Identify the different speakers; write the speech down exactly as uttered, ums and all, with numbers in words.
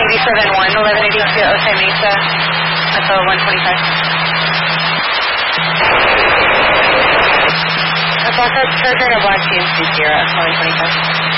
Speaker 1: eighty-seven one, eleven eighty-two, Osai Mesa, F O one twenty-five. A black card charger and a black G M C Sierra, one twenty-five.